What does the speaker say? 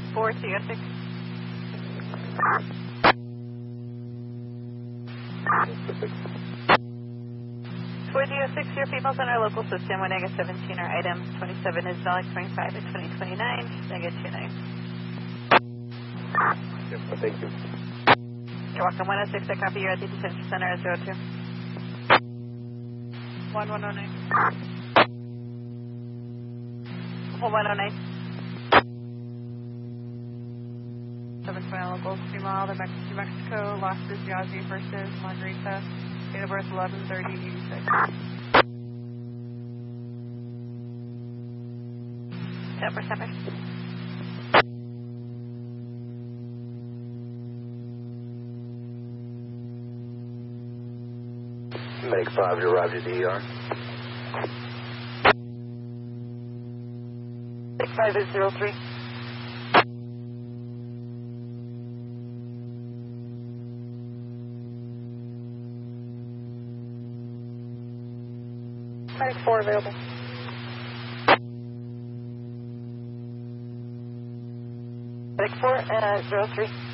4 to your 6. 4 to your 6, your females in our local system, when negative 17 are items, 27 is Velic 25 and 2029, negative 29. Yes, thank you. You're welcome. 106, I copy you at the detention center at 02. 1109. Hold 109. 720 locals, female, the New Mexico, losses Yazzie versus Margarita, date of birth 11/30/86. 10%. Make 5 to arrive to the ER. 65 is 03. Medic 4 available. Medic 4, 03.